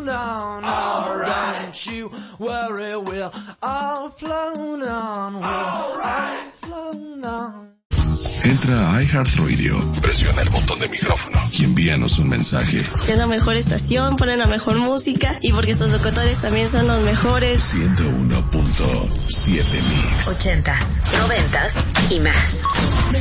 flown on. Alright. Don't you worry, we'll all flown on. We'll all flown on. Entra a iHeartRadio, presiona el botón de micrófono y envíanos un mensaje. Es la mejor estación, ponen la mejor música y porque sus locutores también son los mejores. 101.7 Mix. 80s, 90s y más.